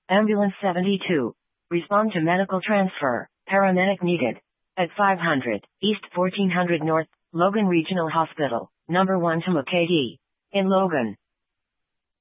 Ambulance 72. Respond to medical transfer. Paramedic needed. At 500 East 1400 North, Logan Regional Hospital, number 1 to KD. In Logan.